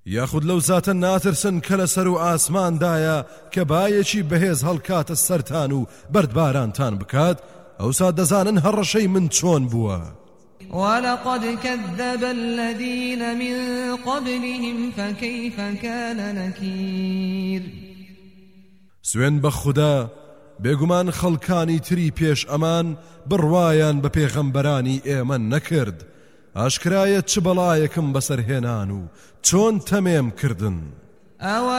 یاخود لەو زاتە ناترسن کە لەسەر و ئاسماندایە کە بایەکی بەهێز هەڵکاتە سەرتان و بەردبارانتان بکات ئەوسا دەزانن هەڕەشەی من چۆن بووە. ولقد كذب الذين من قبلهم فكيف كان نكير. سوێن بە خوددا بێگومان خەڵکانی تری پێش ئەمان بڕوایان بە پێغەمبەرانی ئێمە نەکرد. ئاشکرایە چ بەڵایەکم بەسەرهێنان و چۆن تەمێم کردن.